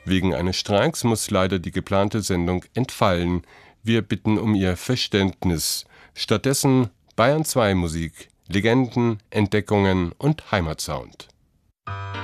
Wegen eines Streiks muss leider die geplante Sendung entfallen. Wir bitten um Ihr Verständnis. Stattdessen Bayern 2 Musik, Legenden, Entdeckungen und Heimatsound.